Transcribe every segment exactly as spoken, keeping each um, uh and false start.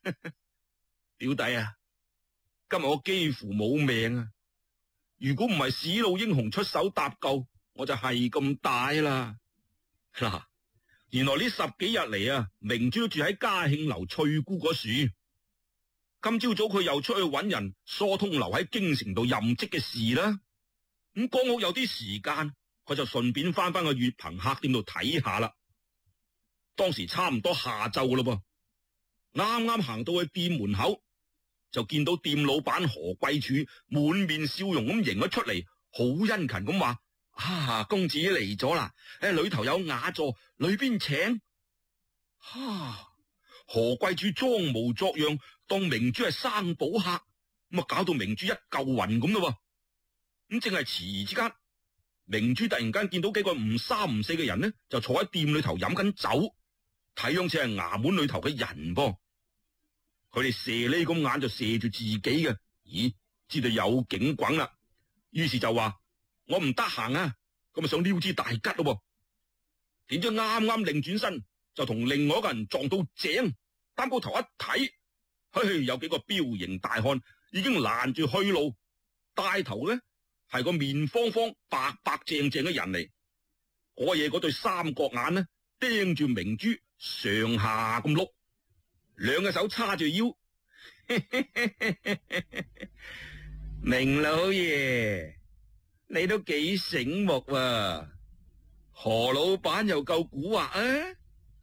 表弟啊，今日我幾乎冇命啊！如果唔係史老英雄出手搭救，我就係咁大啦。嗱，原來呢十幾日嚟啊，明珠都住喺嘉慶樓翠姑嗰樹。今朝早佢又出去揾人疏通留喺京城度任職嘅事啦。咁剛好有啲時間，佢就順便翻返去月憑客店度睇下啦。當時差唔多下晝噶咯噃，啱啱行到去店門口，就見到店老闆何貴柱滿面笑容咁迎咗出嚟，好殷勤咁話：啊，公子嚟咗啦！誒，裏頭有雅座，裏邊請。哈、啊，何貴柱裝模作樣，當明珠係生保客，咁啊搞到明珠一嚿雲咁咯。咁正係遲疑之間，明珠突然間見到幾個唔三唔四嘅人呢，就坐喺店裏頭飲緊酒，睇樣似係衙門裏頭嘅人噃。佢哋射呢咁眼就射住自己嘅，咦，知道有警棍啦，於是就話：我唔得閒啊，咁啊想撩支大吉咯。點知啱啱擰轉身就同另外一個人撞到正，擔高頭一睇，嘿，有幾個彪形大漢已經攔住去路，帶頭呢係個面方方白白淨淨嘅人嚟，嗰嘢嗰對三角眼呢盯住明珠上下咁碌，兩個手叉住腰，明老爺你都幾醒目啊，何老闆又夠蠱惑啊！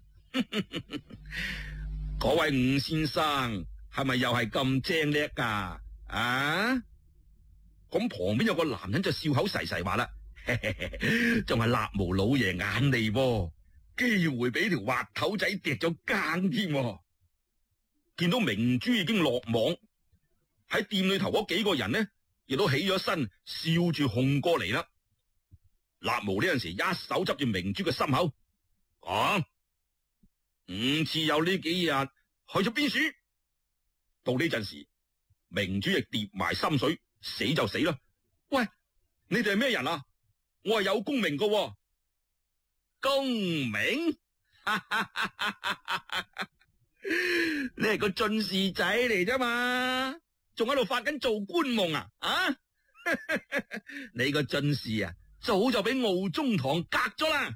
嗰位伍先生係咪又係咁精叻噶？啊！咁旁邊有個男人就笑口噬噬話啦，仲係立毛老爺眼利噃，機會俾條滑頭仔跌咗更添。見到明珠已經落網，喺店裏頭嗰幾個人呢，亦都起咗身，笑住哄過嚟啦。立毛呢陣時一手執住明珠嘅心口，講：五次有呢幾日去咗邊處？到呢陣時，明珠亦跌埋心水。死就死啦！喂，你哋係咩人啊？我係有功名噶。功名？你係個進士仔嚟啫嘛，仲喺度發緊做官夢啊？啊！你個進士啊，早就俾傲中堂革咗啦。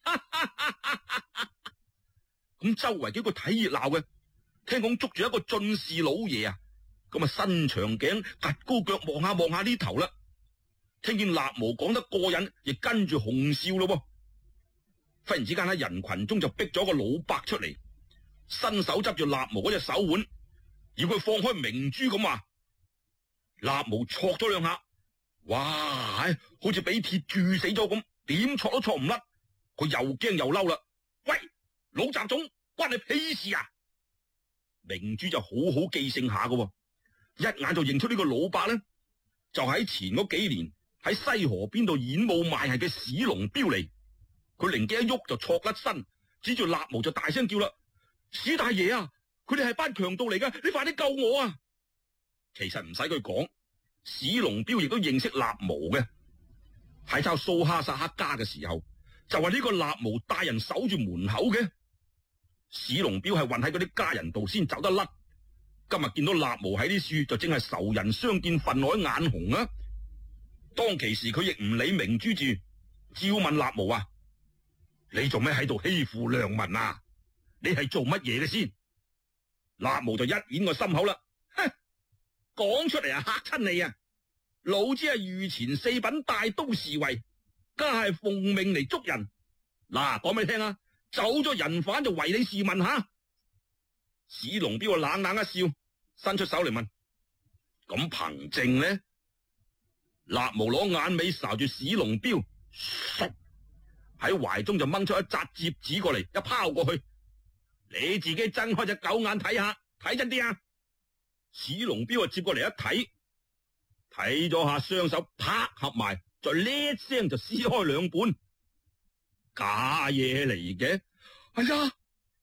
咁周圍幾個睇熱鬧嘅，聽講捉住一個進士老爺啊！咁啊，伸長頸，趷高腳，望下望下呢頭啦。聽見立毛講得過癮，亦跟住紅笑咯。忽然之間喺人群中就逼咗個老伯出嚟，伸手執住立毛嗰隻手腕，要佢放開明珠咁話。立毛戳咗兩下，哇，好似俾鐵鑄死咗咁，點戳都戳唔甩。佢又驚又嬲啦。喂，老雜種，關你屁事啊！明珠就好好記性下噶。一眼就認出呢個老伯呢，就喺前嗰幾年喺西河邊度演武賣藝嘅史龍標嚟。佢靈機一喐就錯甩身，指住立毛就大聲叫啦：史大爺啊，佢哋係班強盜嚟噶，你快啲救我啊！其實唔使佢講，史龍標亦都認識立毛嘅。喺抄蘇哈薩克家嘅時候，就係呢個立毛帶人守住門口嘅。史龍標係混喺嗰啲家人度先走得甩。今日見到立毛喺啲樹，就正係仇人相見分外眼紅啊！當其時佢亦唔理明珠住，照問立毛啊：你做咩喺度欺負良民啊？你係做乜嘢嘅先？立毛就一掩個心口啦，哼，講出嚟啊嚇親你啊！老子係御前四品大都侍衛，家係奉命嚟捉人。嗱，講俾你聽啊，走咗人犯就唯你是問下。史龍標冷冷一笑，伸出手嚟問：咁憑證呢？立毛攞眼尾睄住史龍標，喺懷中就掹出一紮折紙過嚟，一拋過去。你自己睜開隻狗眼睇下，睇真啲啊！史龍標啊接過嚟一睇，睇咗下雙手啪合埋，再呢一聲就撕開兩半，假嘢嚟嘅。哎呀，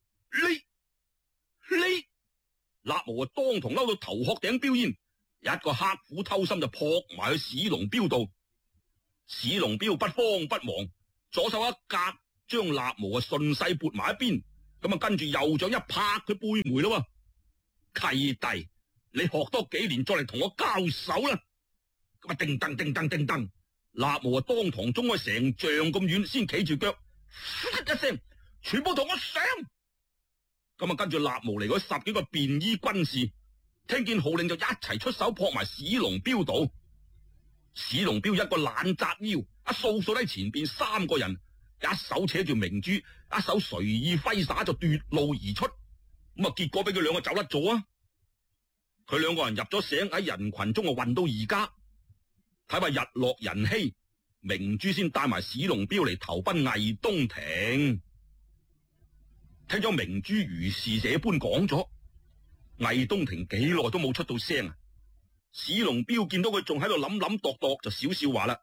你你！立毛啊，當堂嬲到頭殼頂飆煙，一個黑虎偷心就撲埋去史龍標度。史龍標不慌不忙，左手一夾，將立毛啊順勢撥埋一邊，咁啊跟住右掌一拍佢背眉咯。 契弟，你學多幾年再嚟同我交手啦。咁啊，叮噔叮噔叮噔，立毛啊當堂衝開成丈咁遠，先企住腳，一聲，全部同我上。咁啊，跟住立毛嚟嗰十幾個便衣軍士，聽見號令就一齊出手撲埋史龍標度。史龍標一個懶紮腰，一掃掃喺前邊三個人，一手扯住明珠，一手隨意揮灑就奪路而出。咁啊，結果俾佢兩個走甩咗啊！佢兩個人入咗醒，喺人群中啊混到而家。睇埋日落人稀，明珠先帶埋史龍標嚟投奔魏東庭。聽咗明珠如是這般講咗，魏東庭幾耐都冇出到聲啊！史龍標見到佢仲喺度諗諗度度，就笑笑話啦：